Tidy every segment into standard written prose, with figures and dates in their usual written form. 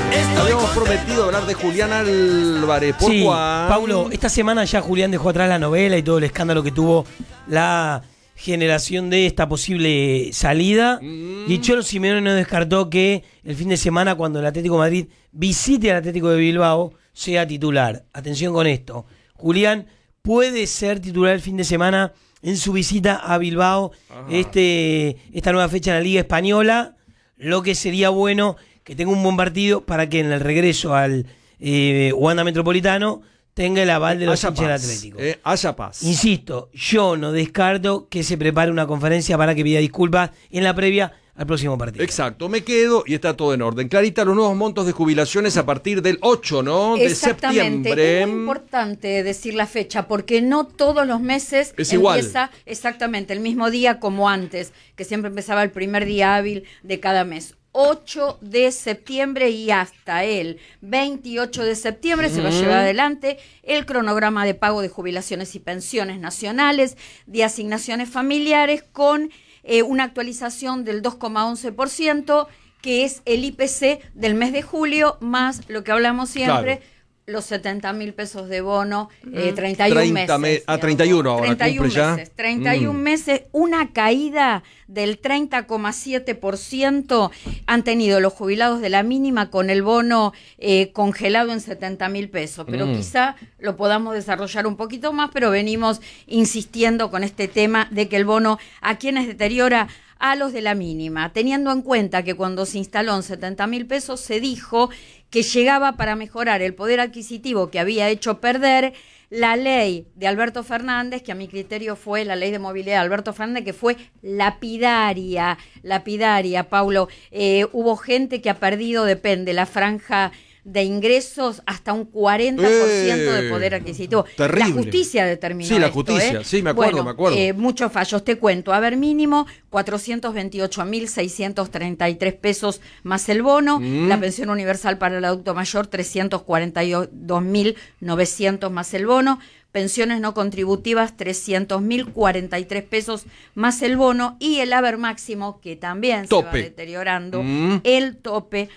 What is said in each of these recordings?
Habíamos prometido hablar de Julián Álvarez. ¿Por Sí, cuál? Paulo, esta semana ya Julián dejó atrás la novela y todo el escándalo que tuvo la generación de esta posible salida. Y Cholo Simeone no descartó que el fin de semana, cuando el Atlético de Madrid visite al Atlético de Bilbao, sea titular. Atención con esto. Julián puede ser titular el fin de semana en su visita a Bilbao, esta nueva fecha en la Liga Española, lo que sería bueno que tenga un buen partido para que en el regreso al Wanda Metropolitano tenga el aval de los hinchas del Atlético. Haya paz. Insisto, yo no descarto que se prepare una conferencia para que pida disculpas en la previa al próximo partido. Exacto, me quedo y está todo en orden. Clarita, los nuevos montos de jubilaciones a partir del 8, ¿no? De septiembre. Es muy importante decir la fecha porque no todos los meses es igual. Empieza exactamente el mismo día como antes, que siempre empezaba el primer día hábil de cada mes. 8 de septiembre y hasta el 28 de septiembre se va a llevar adelante el cronograma de pago de jubilaciones y pensiones nacionales, de asignaciones familiares con una actualización del 2,11%, que es el IPC del mes de julio, más lo que hablamos siempre, los 70.000 pesos de bono, 31 meses. 31 ahora, 31 cumple ya. meses, 31 meses, una caída del 30,7% han tenido los jubilados de la mínima con el bono congelado en 70.000 pesos. Pero quizá lo podamos desarrollar un poquito más, pero venimos insistiendo con este tema de que el bono a quienes deteriora a los de la mínima, teniendo en cuenta que cuando se instaló en 70.000 pesos se dijo que llegaba para mejorar el poder adquisitivo que había hecho perder la ley de Alberto Fernández, que a mi criterio fue la ley de movilidad de Alberto Fernández, que fue lapidaria, Paulo. Hubo gente que ha perdido, depende, la franja de ingresos hasta un 40% de poder adquisitivo. Terrible. La justicia determinó Sí, la esto, justicia, sí, me acuerdo. Muchos fallos, te cuento. A ver, mínimo 428.633 pesos más el bono, la pensión universal para el adulto mayor 342.900 más el bono, pensiones no contributivas 300.043 pesos más el bono y el haber máximo, que también se va deteriorando, el tope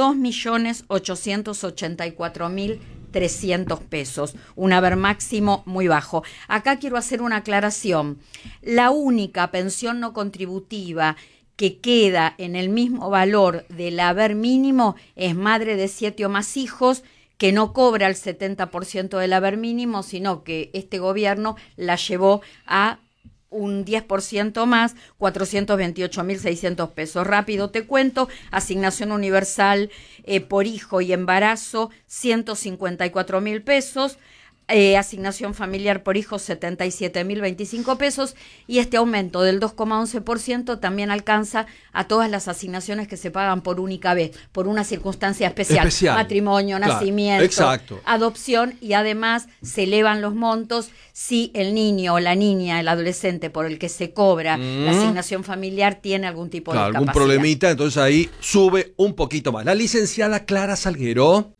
2.884.300 pesos, un haber máximo muy bajo. Acá quiero hacer una aclaración. La única pensión no contributiva que queda en el mismo valor del haber mínimo es madre de 7 o más hijos, que no cobra el 70% del haber mínimo, sino que este gobierno la llevó a un 10% más, 428.600 pesos. Rápido te cuento, asignación universal por hijo y embarazo, 154.000 pesos, asignación familiar por hijo, 77.025 pesos, y este aumento del 2,11% también alcanza a todas las asignaciones que se pagan por única vez, por una circunstancia especial. Matrimonio, nacimiento, adopción, y además se elevan los montos si el niño o la niña, el adolescente por el que se cobra la asignación familiar tiene algún tipo de discapacidad. Algún problemita, entonces ahí sube un poquito más. La licenciada Clara Salguero.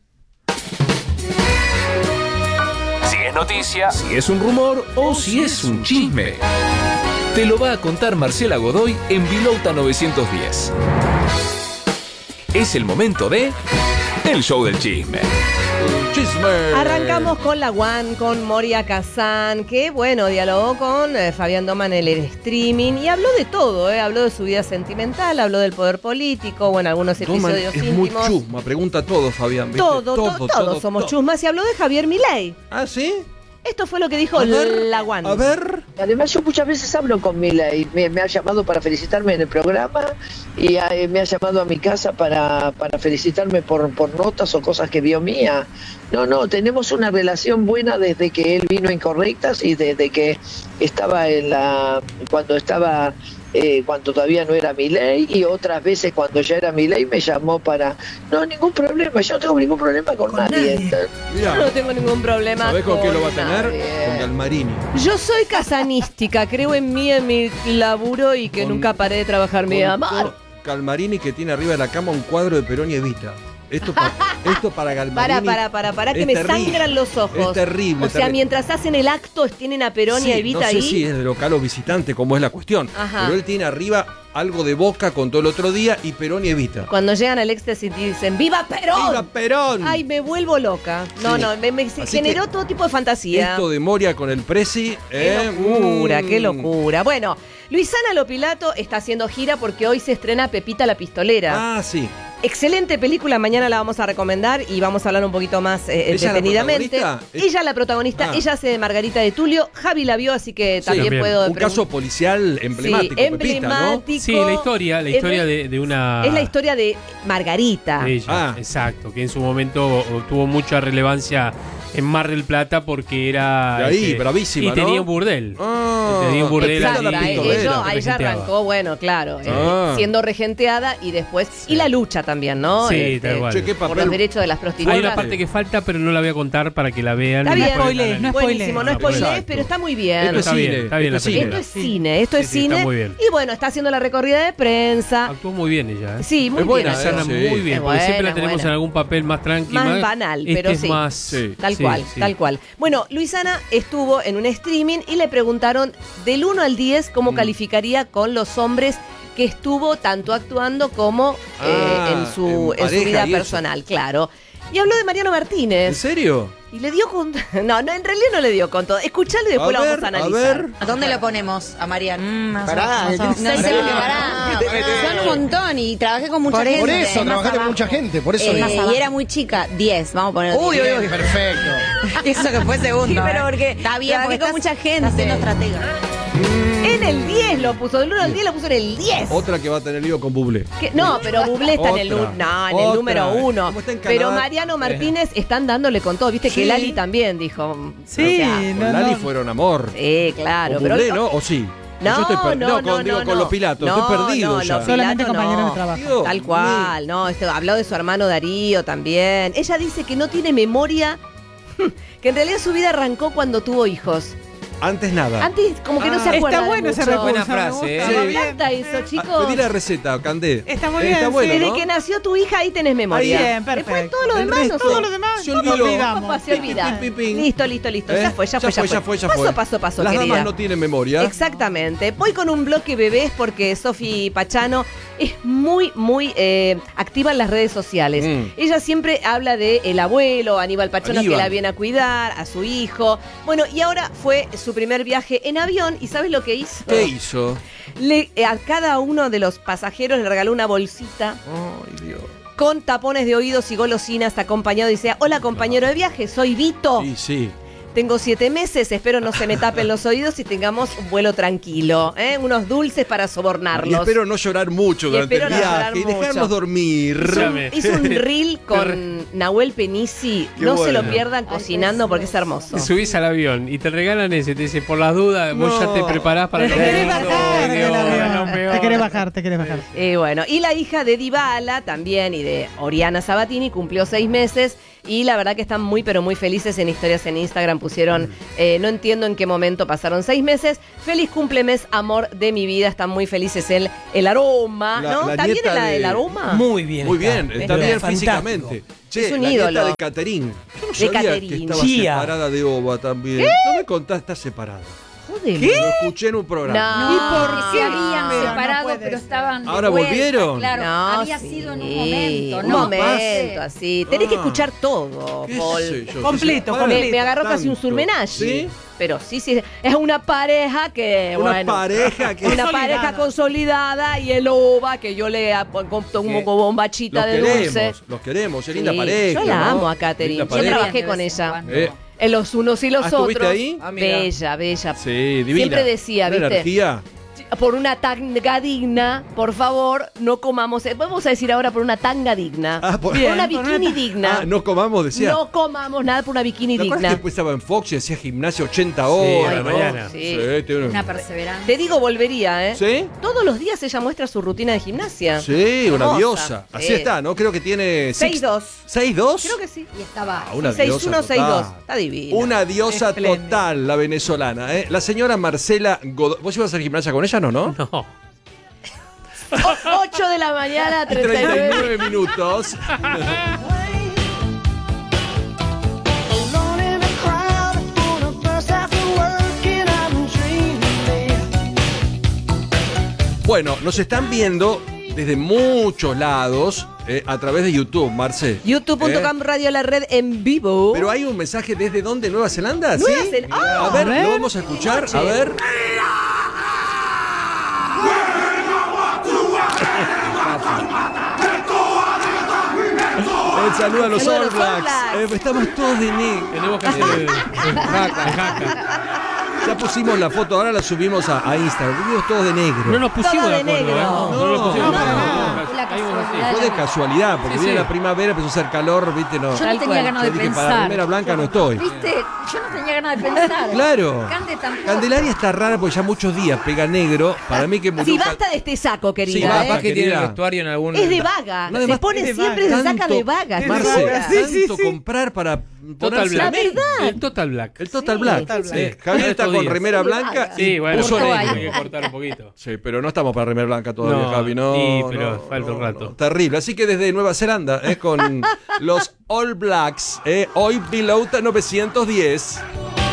Si es noticia, si es un rumor o si es un chisme, te lo va a contar Marcela Godoy en Vilouta 910. Es el momento de El Show del Chisme. Chisme. Arrancamos con la One, con Moria Kazan, que bueno, dialogó con Fabián Doman en el streaming y habló de todo, habló de su vida sentimental, habló del poder político, bueno, algunos episodios es íntimos. muy chusma, pregunta todo, Fabián. ¿viste? Todos somos chusmas, y habló de Javier Milei. ¿Ah, sí? Esto fue lo que dijo la One. A ver. Además, yo muchas veces hablo con Milei. Me ha llamado para felicitarme en el programa y me ha llamado a mi casa para felicitarme por notas o cosas que vio mía. No, tenemos una relación buena desde que él vino a Incorrectas y desde que estaba cuando todavía no era Milei, y otras veces cuando ya era Milei me llamó para... No, ningún problema, yo no tengo ningún problema con nadie. Yo no tengo ningún problema. ¿Sabés con qué lo va a tener? nadie. Con Galmarini. Yo soy casanística, creo en mí, en mi laburo, y que nunca paré de trabajar mi amor. Galmarini, que tiene arriba de la cama un cuadro de Perón y Evita. Esto para Galmarini. Para que me sangran los ojos. Es terrible. O sea, mientras hacen el acto, tienen a Perón y a Evita no sé ahí. si es de local o visitante, como es la cuestión. Ajá. Pero él tiene arriba algo de Boca contó el otro día y Perón y Evita. Cuando llegan al éxtasis y dicen ¡Viva Perón! ¡Viva Perón! Ay, me vuelvo loca. No, Sí. me generó todo tipo de fantasía. Esto de Moria con el Presi. Qué locura, qué locura. Bueno, Luisana Lopilato está haciendo gira porque hoy se estrena Pepita la Pistolera. Ah, sí. Excelente película, mañana la vamos a recomendar y vamos a hablar un poquito más detenidamente. ¿Ella la protagonista? Ella la protagonista, Ah. ella hace de Margarita de Tulio. Javi la vio, así que Sí, también también. puedo Un caso policial emblemático, Sí, Pepita, ¿no? emblemático. Sí, la historia de una... Es la historia de Margarita. de ella, Ah. exacto, que en su momento tuvo mucha relevancia en Mar del Plata porque era... De ahí, bravísima, y ¿no? tenía un burdel. Ah, Tenía un burdel Pepita ahí. la Exacto, Pistolera. ahí ya arrancó, bueno, claro, Ah. siendo regenteada y después... Y la lucha también, ¿no? Sí, tal cual. Che, qué por papel. los derechos de las Hay prostitutas. una parte que falta, pero no la voy a contar para que la vean. Está y bien, después la spoilees, ven. no es buenísimo, no spoiler. spoilees, Exacto. pero está muy bien. Esto es Está bien, cine. está bien la esto es cine. Esto es cine, esto es Sí, sí, cine. está muy bien. Y bueno, está haciendo la recorrida de prensa. Actuó muy bien ella. Sí, muy Es buena, bien. Sana sí. muy bien, Es porque siempre la buena, tenemos buena. en algún papel más tranqui, Más banal, pero es sí. más... Sí. Tal sí, cual, sí. tal cual. Bueno, Luisana estuvo en un streaming y le preguntaron del 1 al 10 cómo calificaría con los hombres que estuvo tanto actuando como en su pareja vida y eso. personal, claro. Y habló de Mariano ¿En Martínez. serio? Y le dio con... No, en realidad no le dio con todo. Escuchalo y después lo vamos a analizar. ¿A dónde lo ponemos a Mariano? Pará, No sé lo que pará. Son un montón y trabajé con mucha gente. por eso, Es más trabajaste con abajo. mucha gente, por eso. Y era muy chica, 10, vamos a poner 10. Uy, uy, uy, perfecto. Eso que fue segundo. Sí, pero porque está bien, trabajé porque con mucha gente. Estás siendo estratega. En el 10 lo puso, del 1 al 10 lo puso en el 10. Otra que va a tener lío con Bublé. No, pero Bublé está en el, Otra. en el Otra. número 1. Como está en Pero Canadá. Mariano Martínez están dándole con todo. Viste Sí. que Lali también dijo. Sí, o sea, Con Lali fueron amor. sí, claro. Con Pero Bublé, ¿no? ¿O sí? No, Yo estoy no, con los Pilatos. Estoy perdido no, ya. los Solamente Pilatos compañeros no. de trabajo. Dios Tal cual, no. Habló de su hermano Darío también. Ella dice que no tiene memoria, que en realidad su vida arrancó cuando tuvo hijos. Antes nada. Antes como que no se acuerda Está bueno de ese mucho. recurso. Buena me frase, gusta, ¿eh? va Sí. Me bien. encanta eso, chicos. Pedí la receta, Candé. Está muy bien, Está sí. bueno, Desde ¿no? que nació tu hija ahí tenés memoria. Bien, perfecto. Después todo lo El demás resto, no sé. Todo lo demás Se no olvidó. lo olvidamos. Papá, se olvida. Pin, pin, pin. Listo. ¿Eh? Ya fue. Ya fue. Paso, Las querida. damas no tienen memoria. Exactamente. Voy con un bloque bebés porque Sofi Pachano es muy, muy activa en las redes sociales. Mm. Ella siempre habla de el abuelo, Aníbal Pachano, Aníbal. que la viene a cuidar, a su hijo. Bueno, y ahora fue su primer viaje en avión. ¿Y sabes lo que hizo? ¿Qué hizo? A cada uno de los pasajeros le regaló una bolsita Ay, Dios. con tapones de oídos y golosinas acompañado. Dice, hola compañero de viaje, soy Vito. Sí, sí. Tengo 7 meses, espero no se me tapen los oídos y tengamos un vuelo tranquilo. Unos dulces para Y sobornarlos. espero no llorar mucho Y durante el espero no llorar viaje y dejarlos mucho. dormir. Hizo un reel con Nahuel Penisi. Qué No se lo bueno. pierdan cocinando porque es hermoso. Te subís al avión y te regalan ese, te dice, por las dudas, vos ya te preparás para Te lo querés peor, bajar lo del avión. peor. Te querés bajar, te querés bajar. Bueno, y la hija de Dybala también y de Oriana Sabatini cumplió 6 meses y la verdad que están muy pero muy felices. En historias en Instagram pusieron, no entiendo en qué momento pasaron 6 meses. Feliz cumplemes, amor de mi vida. Están muy felices el aroma, La- ¿no? la ¿Está bien nieta el de- aroma? Muy bien. Muy bien, está bien Fantástico. físicamente. Che, Es un la ídolo. nieta de Caterín. Yo no De sabía que Caterín. estaba Chía. separada de Oba también. No me contás, está separada. Joder. Lo escuché en un programa. No. ¿Y por qué? Se habían Pero no separado, puede pero ser. estaban de ¿Ahora vuelta, volvieron? Claro, No, había sí. sido en un momento, Un ¿no? momento así. Tenés que Ah. escuchar todo, ¿Qué Paul. sé yo? Completo, Para Me agarró casi un tanto. surmenage. ¿Sí? Pero sí, es una pareja que, Una bueno, pareja que... una pareja consolidada y el OVA que yo le tomo como bombachita Los de dulce. queremos, los queremos, es linda Sí, pareja. yo la ¿no? amo a Katherine. Linda Yo pareja. trabajé De con vez en ella. cuando. En los unos y los ¿estuviste otros. ahí? Ah, mira. Bella. Sí, divina. Siempre decía, Una ¿viste? energía. Por una tanga digna, por favor, no comamos. Vamos a decir ahora por una tanga digna. Ah, por- por una Bien, por bikini una digna. Ah, no comamos, decía. No comamos nada por una bikini ¿Te acuerdas que digna. después estaba en Fox y hacía gimnasia 80 horas, a la ¿no? mañana. Sí. tiene Una perseverancia. Te digo, volvería, ¿eh? ¿Sí? Todos los días ella muestra su rutina de gimnasia. Sí, una Hermosa. diosa. Así Sí. está, ¿no? Creo que tiene... 6'2". 6'2". Creo que sí. Y estaba. Ah, una 6'1", diosa 6'2". total. Está divina. Una diosa Espléndida. total, la venezolana, ¿eh? La señora Marcela Godoy. ¿Vos ibas a hacer gimnasia con ella, no? No. 8 de la mañana, 39. 39 minutos. Bueno, nos están viendo desde muchos lados a través de YouTube, Marce. YouTube.com Radio La Red en vivo. Pero hay un mensaje desde ¿dónde? ¿Nueva Zelanda? Nueva ¿Sí? Zelanda. A ver, lo vamos a escuchar. A ver. Saluda a los All Blacks. Estamos todos de negro. Tenemos que hacer el jaca. Ya pusimos la foto, ahora la subimos a Instagram. Vivimos todos de negro. No nos pusimos de acuerdo, negro. No nos pusimos de acuerdo. Fue de casualidad, porque Sí, viene sí. la primavera, empezó a hacer calor, ¿viste? No. Yo no tenía ganas de Yo dije, para la pensar. remera blanca no estoy. ¿Viste? Yo no tenía ganas de pensar. Claro. Cande tampoco. Candelaria está rara porque ya muchos días pega negro. Para mí que murió. Sí, basta de este saco, querida. Sí, Capaz capaz que tiene el querida. vestuario en algún... Es de vaga. No, Se además, pone es de siempre, se vaga. saca de vaga. Marce, Marce, tanto comprar para Total ponerse Black. La verdad. El Total Black. el Total Black. Total Black. Sí. Javier está Estos con días. remera Sí, blanca. vaga. Sí, bueno, puso Cortó negro. ahí. hay que cortar un poquito. Sí, pero no estamos para remera blanca todavía, No, Javi. No, sí, pero no, falta un no, rato. no. Terrible. Así que desde Nueva Zelanda, con los All Blacks, hoy Vilauta 910.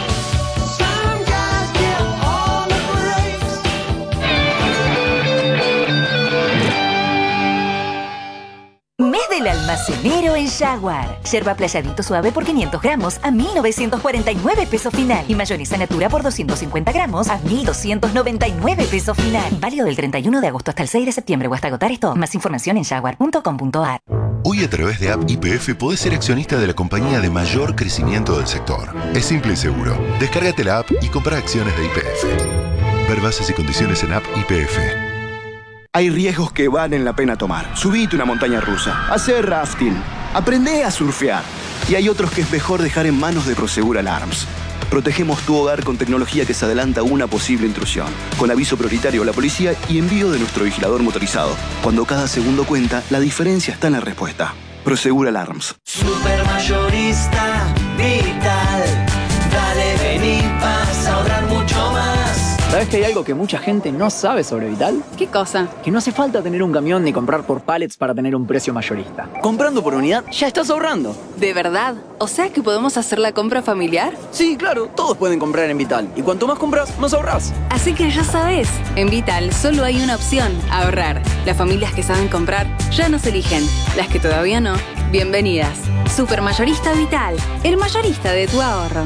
Mes del almacenero en Jaguar. Yerba playadito suave por 500 gramos a 1.949 pesos final. Y mayonesa natura por 250 gramos a 1.299 pesos final. Válido del 31 de agosto hasta el 6 de septiembre o hasta agotar esto. Más información en jaguar.com.ar. Hoy a través de App YPF podés ser accionista de la compañía de mayor crecimiento del sector. Es simple y seguro. Descárgate la app y compra acciones de YPF. Ver bases y condiciones en App YPF. Hay riesgos que valen la pena tomar. Subite una montaña rusa, hacer rafting, aprende a surfear. Y hay otros que es mejor dejar en manos de Prosegur Alarms. Protegemos tu hogar con tecnología que se adelanta a una posible intrusión, con aviso prioritario a la policía y envío de nuestro vigilador motorizado. Cuando cada segundo cuenta, la diferencia está en la respuesta. Prosegur Alarms. Supermayorista Vital. Dale, vení, vas a ahorrar mucho más. ¿Sabes que hay algo que mucha gente no sabe sobre Vital? ¿Qué cosa? Que no hace falta tener un camión ni comprar por pallets para tener un precio mayorista. Comprando por unidad, ya estás ahorrando. ¿De verdad? ¿O sea que podemos hacer la compra familiar? Sí, claro, todos pueden comprar en Vital. Y cuanto más compras, más ahorrás. Así que ya sabes, en Vital solo hay una opción, ahorrar. Las familias que saben comprar ya nos eligen. Las que todavía no, bienvenidas. Supermayorista Vital, el mayorista de tu ahorro.